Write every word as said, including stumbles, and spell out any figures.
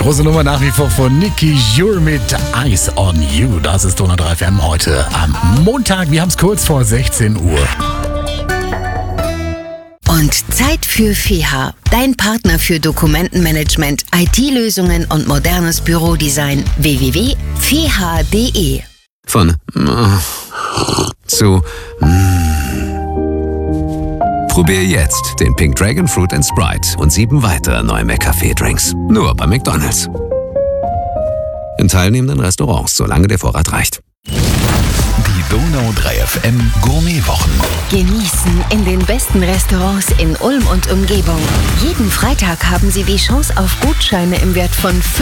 Große Nummer nach wie vor von Nicky Jure mit Eyes on You. Das ist Donau drei F M heute am Montag. Wir haben es kurz vor sechzehn Uhr. Und Zeit für F E H, dein Partner für Dokumentenmanagement, I T-Lösungen und modernes Bürodesign. w w w punkt f e h punkt d e Von äh, zu mm. Probier jetzt den Pink Dragon Fruit and Sprite und sieben weitere neue McCafé-Drinks. Nur bei McDonald's. In teilnehmenden Restaurants, solange der Vorrat reicht. Die Donau drei F M Gourmetwochen. Genießen in den besten Restaurants in Ulm und Umgebung. Jeden Freitag haben Sie die Chance auf Gutscheine im Wert von